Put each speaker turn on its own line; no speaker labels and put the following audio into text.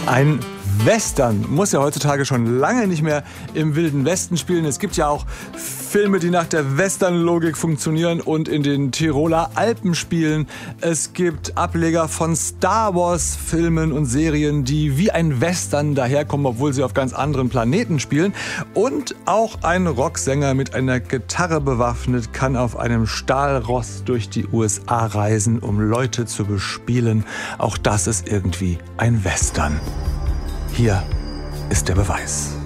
Ein Western muss ja heutzutage schon lange nicht mehr im Wilden Westen spielen. Es gibt ja auch Filme, die nach der Western-Logik funktionieren und in den Tiroler Alpen spielen. Es gibt Ableger von Star Wars-Filmen und Serien, die wie ein Western daherkommen, obwohl sie auf ganz anderen Planeten spielen. Und auch ein Rocksänger mit einer Gitarre bewaffnet kann auf einem Stahlross durch die USA reisen, um Leute zu bespielen. Auch das ist irgendwie ein Western. Hier ist der Beweis.